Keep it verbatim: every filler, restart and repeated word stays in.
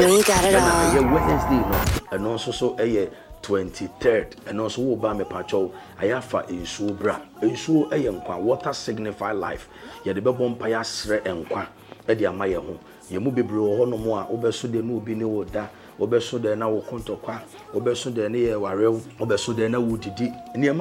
We got it all. Yeah, Wednesday no, and also so a twenty-third, and also wo ba me pacho. Ayafa insu bra. Insu eye nkwa. Water signify life. Ye de bebo mpa ya sre nkwa. E de amaye ho. Ye mu bebre ho no mo a obeso de no obi ne woda. Obeso de na wo kontokwa. Obeso de ne ye warew. Obeso de na wo didi.